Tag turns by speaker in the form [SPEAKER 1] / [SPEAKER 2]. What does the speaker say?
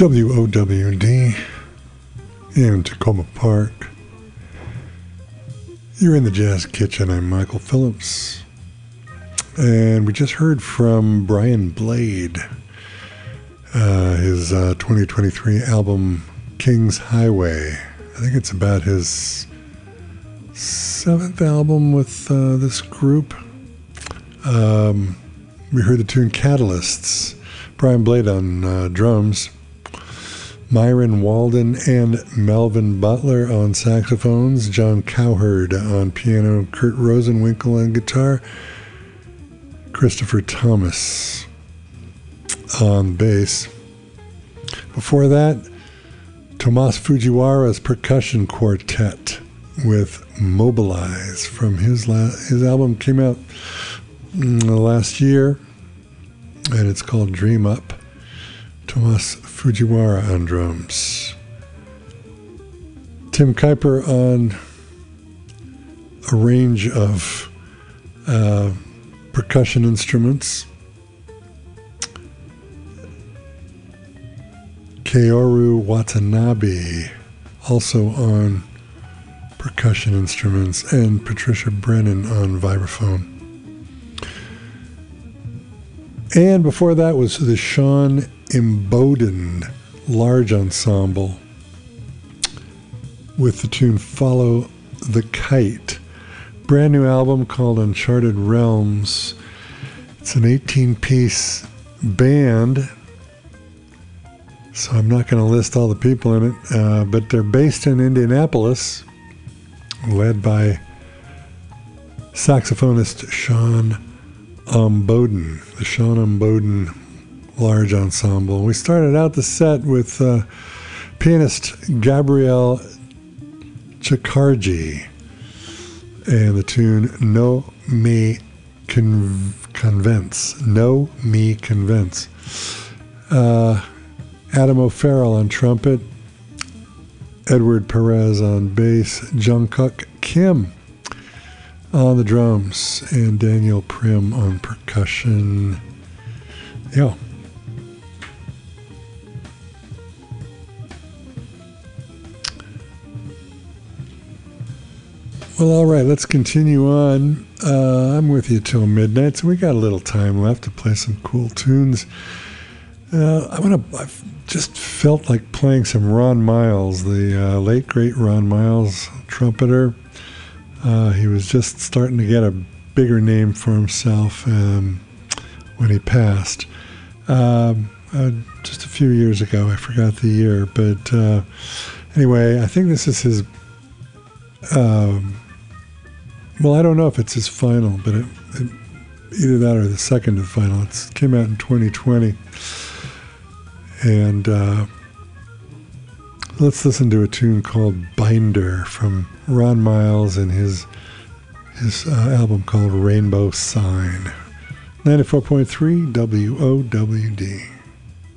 [SPEAKER 1] WOWD in Tacoma Park. You're in the Jazz Kitchen. I'm Michael Phillips. And we just heard from Brian Blade, his 2023 album King's Highway. I think it's about his 7th album with this group. We heard the tune Catalysts. Brian Blade on drums. Myron Walden and Melvin Butler on saxophones. John Cowherd on piano. Kurt Rosenwinkel on guitar. Christopher Thomas on bass. Before that, Tomas Fujiwara's percussion quartet with Mobilize from his album came out last year, and it's called Dream Up. Tomas Fujiwara on drums. Tim Kuiper on a range of percussion instruments. Kaoru Watanabe also on percussion instruments, and Patricia Brennan on vibraphone. And before that was the Sean Imboden Large Ensemble with the tune Follow the Kite. Brand new album called Uncharted Realms. It's an 18-piece band, so I'm not going to list all the people in it, but they're based in Indianapolis, led by saxophonist Sean Imboden, the Sean Imboden Large Ensemble. We started out the set with pianist Gabriel Chakarji and the tune No Me Convince. No Me Convince. Adam O'Farrell on trumpet, Edward Perez on bass, Jungkook Kim on the drums, and Daniel Prim on percussion. Yeah. Well, all right, let's continue on. I'm with you till midnight, so we got a little time left to play some cool tunes. I've just felt like playing some Ron Miles, the late great Ron Miles trumpeter. He was just starting to get a bigger name for himself when he passed. Just a few years ago, I forgot the year, but anyway, I think this is his. Well, I don't know if it's his final, but either that or the second to the final. It came out in 2020. And let's listen to a tune called Binder from Ron Miles and his album called Rainbow Sign. 94.3 WOWD.